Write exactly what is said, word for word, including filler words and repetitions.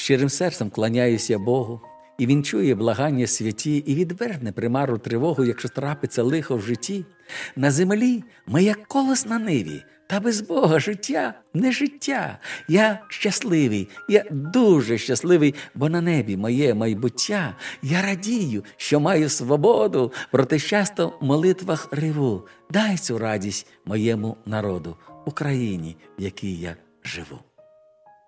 Щирим серцем кланяюся Богу, і Він чує благання святі, і відверне примару тривогу, якщо трапиться лихо в житті. На землі ми як колос на ниві, та без Бога життя не життя. Я щасливий, я дуже щасливий, бо на небі моє майбуття. Я радію, що маю свободу, проте часто в молитвах реву. Дай цю радість моєму народу, Україні, в якій я живу.